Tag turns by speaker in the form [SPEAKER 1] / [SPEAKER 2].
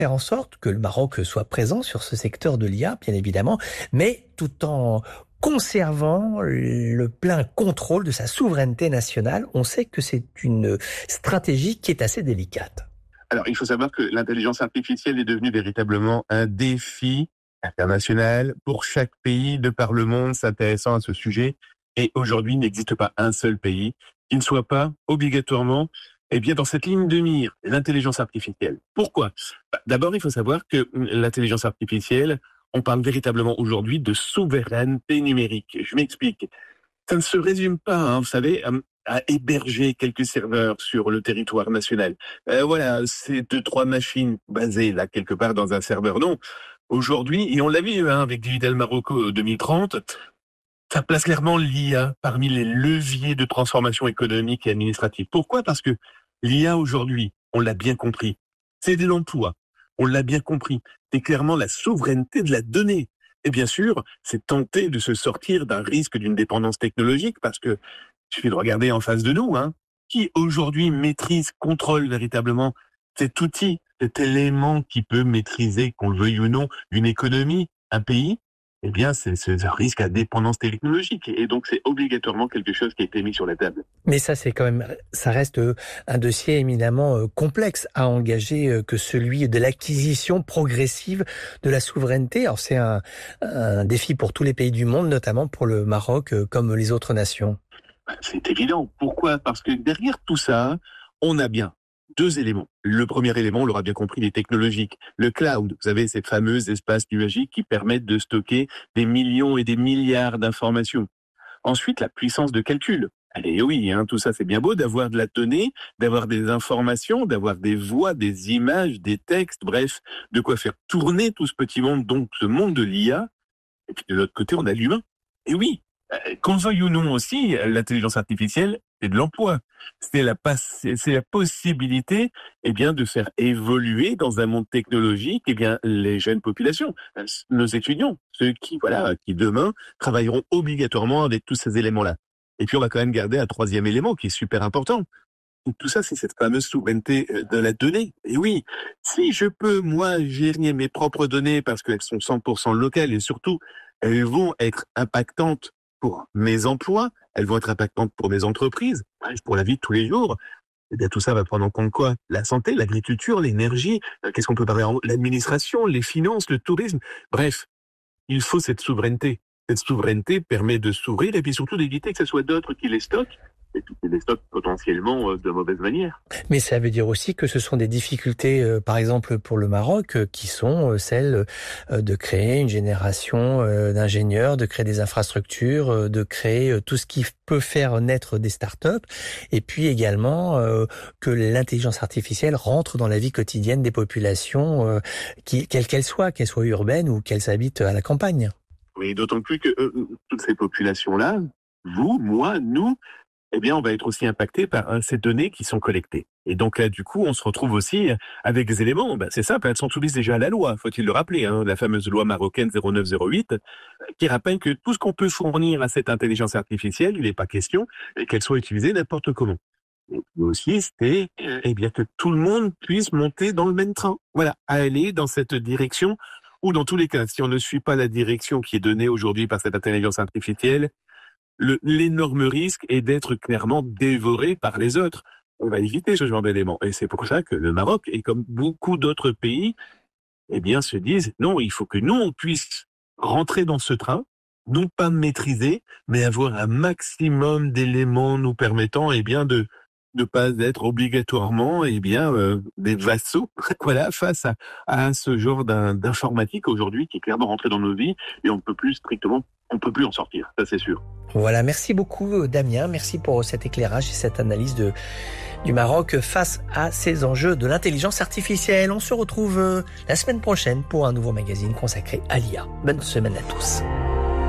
[SPEAKER 1] faire en sorte que le Maroc soit présent sur ce secteur de l'IA, bien évidemment, mais tout en conservant le plein contrôle de sa souveraineté nationale. On sait que c'est une stratégie qui est assez délicate.
[SPEAKER 2] Alors, il faut savoir que l'intelligence artificielle est devenue véritablement un défi international pour chaque pays de par le monde s'intéressant à ce sujet. Et aujourd'hui, il n'existe pas un seul pays qui ne soit pas obligatoirement dans cette ligne de mire, l'intelligence artificielle. Pourquoi ? D'abord, il faut savoir que l'intelligence artificielle, on parle véritablement aujourd'hui de souveraineté numérique. Je m'explique. Ça ne se résume pas, vous savez, à héberger quelques serveurs sur le territoire national. Voilà, c'est 2-3 machines basées là quelque part dans un serveur. Non, aujourd'hui, et on l'a vu avec Digital Marocco 2030, ça place clairement l'IA parmi les leviers de transformation économique et administrative. Pourquoi ? Parce que l'IA aujourd'hui, on l'a bien compris, c'est de l'emploi. On l'a bien compris, c'est clairement la souveraineté de la donnée. Et bien sûr, c'est tenter de se sortir d'un risque d'une dépendance technologique parce que il suffit de regarder en face de nous, qui aujourd'hui maîtrise, contrôle véritablement cet outil, cet élément qui peut maîtriser, qu'on le veuille ou non, une économie, un pays. Eh bien, c'est un risque à dépendance technologique. Et donc, c'est obligatoirement quelque chose qui a été mis sur la table.
[SPEAKER 1] Mais ça, ça reste un dossier éminemment complexe à engager que celui de l'acquisition progressive de la souveraineté. Alors, c'est un défi pour tous les pays du monde, notamment pour le Maroc, comme les autres nations.
[SPEAKER 2] C'est évident. Pourquoi ? Parce que derrière tout ça, on a bien 2 éléments. Le premier élément, on l'aura bien compris, il est technologique. Le cloud, vous savez, ces fameux espaces numériques qui permettent de stocker des millions et des milliards d'informations. Ensuite, la puissance de calcul. Allez, oui, tout ça, c'est bien beau d'avoir de la donnée, d'avoir des informations, d'avoir des voix, des images, des textes, bref, de quoi faire tourner tout ce petit monde, donc ce monde de l'IA. Et puis de l'autre côté, on a l'humain. Et oui, qu'on le veuille ou non aussi, l'intelligence artificielle, c'est de l'emploi. C'est la possibilité, de faire évoluer dans un monde technologique, les jeunes populations, nos étudiants, ceux qui demain travailleront obligatoirement avec tous ces éléments-là. Et puis on va quand même garder un 3e élément qui est super important. Tout ça, c'est cette fameuse souveraineté de la donnée. Et oui, si je peux, moi, gérer mes propres données parce qu'elles sont 100% locales et surtout, elles vont être impactantes pour mes emplois, elles vont être impactantes pour mes entreprises, bref, pour la vie de tous les jours. Eh bien, tout ça va prendre en compte quoi ? La santé, l'agriculture, l'énergie, qu'est-ce qu'on peut parler ? L'administration, les finances, le tourisme. Bref, il faut cette souveraineté. Cette souveraineté permet de s'ouvrir et puis surtout d'éviter que ce soit d'autres qui les stockent. Et qui les stockent potentiellement de mauvaise manière.
[SPEAKER 1] Mais ça veut dire aussi que ce sont des difficultés, par exemple pour le Maroc, qui sont celles de créer une génération d'ingénieurs, de créer des infrastructures, de créer tout ce qui peut faire naître des startups, et puis également que l'intelligence artificielle rentre dans la vie quotidienne des populations, quelles qu'elles soient urbaines ou qu'elles habitent à la campagne.
[SPEAKER 2] Oui, d'autant plus que toutes ces populations-là, vous, moi, nous, on va être aussi impacté par ces données qui sont collectées. Et donc là, du coup, on se retrouve aussi avec des éléments. C'est simple, elles sont soumises déjà à la loi, faut-il le rappeler, la fameuse loi marocaine 0908, qui rappelle que tout ce qu'on peut fournir à cette intelligence artificielle, il n'est pas question qu'elle soit utilisée n'importe comment. Et puis aussi, c'était que tout le monde puisse monter dans le même train. Voilà, aller dans cette direction, ou dans tous les cas, si on ne suit pas la direction qui est donnée aujourd'hui par cette intelligence artificielle, l'énorme risque est d'être clairement dévoré par les autres. On va éviter ce genre d'éléments. Et c'est pour ça que le Maroc, et comme beaucoup d'autres pays, se disent, non, il faut que nous, on puisse rentrer dans ce train, non pas maîtriser, mais avoir un maximum d'éléments nous permettant, de ne pas être obligatoirement, des vassaux, face à ce genre d'informatique aujourd'hui qui est clairement rentré dans nos vies et on peut plus en sortir, ça c'est sûr.
[SPEAKER 1] Voilà, merci beaucoup Damien, merci pour cet éclairage et cette analyse du Maroc face à ces enjeux de l'intelligence artificielle. On se retrouve la semaine prochaine pour un nouveau magazine consacré à l'IA. Bonne semaine à tous.